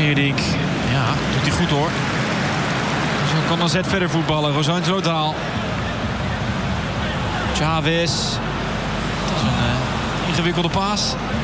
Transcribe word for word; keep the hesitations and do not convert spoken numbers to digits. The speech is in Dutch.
Geerdink, ja, doet hij goed hoor. Zo kan dan Z verder voetballen. Rozijn Zotaal. Chavez. Dat is een uh, ingewikkelde paas.